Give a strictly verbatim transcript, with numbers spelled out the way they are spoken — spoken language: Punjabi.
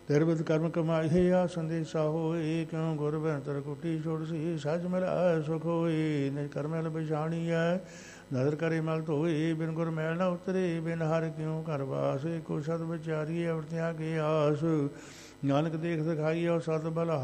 ਤਿਰਬਿਤ ਕਰਮ ਕਮਾਈ ਆ ਸੰਦੇਸ਼ਾ ਹੋਏ, ਕਿਉ ਗੁਰ ਬਹਿਤਰ ਕੁਟੀ ਛੋੜ ਸੀ, ਸੱਚ ਮਿਲਾਇ ਸੁਖ ਹੋਏ। ਨਿਜ ਕਰਮੈਲ ਪਛਾਣੀ ਹੈ, ਨਦਰ ਕਰੇ ਮਲ ਧੋਏ, ਬਿਨ ਗੁਰ ਮੈਲ ਨਾ ਉਤਰੇ, ਬਿਨ ਹਰ ਕਿਉ ਘਰ ਬਾਸ। ਕੋ ਸਤ ਵਿਚਾਰੀਏ ਅਵਰਤਿਆ ਕੇ ਆਸ, ਨਾਨਕ ਦੇਖ ਦਿਖਾਈਏ ਸਤ ਬਲ